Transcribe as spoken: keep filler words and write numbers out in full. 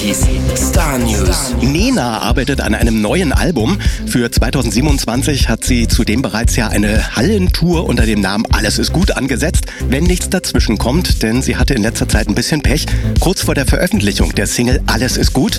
neunzig Star News. Nena arbeitet an einem neuen Album. Für zweitausendsiebenundzwanzig hat sie zudem bereits ja eine Hallentour unter dem Namen Alles ist gut angesetzt, wenn nichts dazwischen kommt, denn sie hatte in letzter Zeit ein bisschen Pech. Kurz vor der Veröffentlichung der Single Alles ist gut